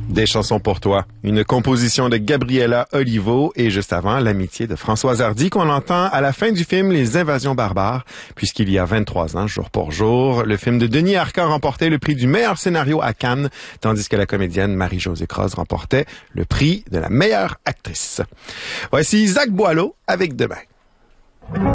Des chansons pour toi. Une composition de Gabriela Olivo et juste avant, l'amitié de Françoise Hardy qu'on entend à la fin du film Les Invasions barbares, puisqu'il y a 23 ans, jour pour jour, le film de Denis Arcand remportait le prix du meilleur scénario à Cannes, tandis que la comédienne Marie-Josée Croze remportait le prix de la meilleure actrice. Voici Zach Boileau avec Demain.